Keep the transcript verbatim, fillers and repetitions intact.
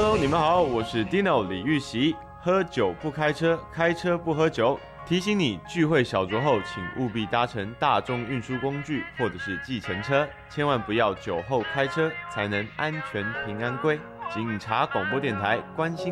友，你们好，我是 Dino 李玉玺。喝酒不开车，开车不喝酒。提醒你，聚会小酌后，请务必搭乘大众运输工具或者是计程车，千万不要酒后开车，才能安全平安归。警察广播电台关心。